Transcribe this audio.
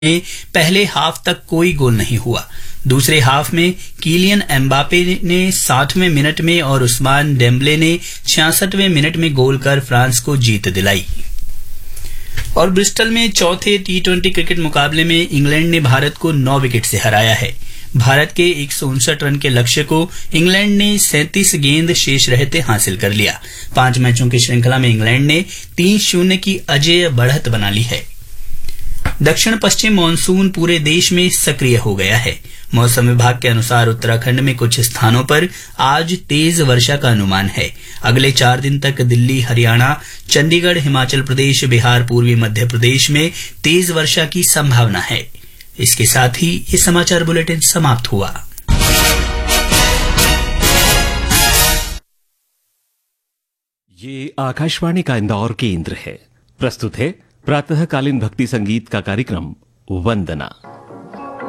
में पहले हाफ तक कोई गोल नहीं हुआ। दूसरे हाफ में किलियन एम्बापे ने 60वें मिनट में और उस्मान डेम्बले ने 66वें मिनट में गोल कर फ्रांस को जीत दिलाई। और ब्रिस्टल में चौथे T20 क्रिकेट मुकाबले में इंग्लैंड ने भारत को 9 विकेट से हराया है। भारत के 159 रन के लक्ष्य को इंग्लैंड ने 37 गेंद शेष रहते हासिल कर लिया। 5 मैचों की श्रृंखला में इंग्लैंड ने 3-0 की अजेय बढ़त बना ली है। दक्षिण पश्चिम मानसून पूरे देश में सक्रिय हो गया है। मौसम विभाग के अनुसार उत्तराखंड में कुछ स्थानों पर आज तेज वर्षा का अनुमान है। अगले 4 दिन तक दिल्ली, हरियाणा, चंडीगढ़, हिमाचल प्रदेश, बिहार, पूर्वी मध्य प्रदेश में तेज वर्षा की संभावना है। इसके साथ ही ये समाचार बुलेटिन समाप्त हुआ। ये आकाशवाणी का इंदौर केंद्र है। प्रस्तुत है प्रातःकालीन भक्ति संगीत का कार्यक्रम वंदना।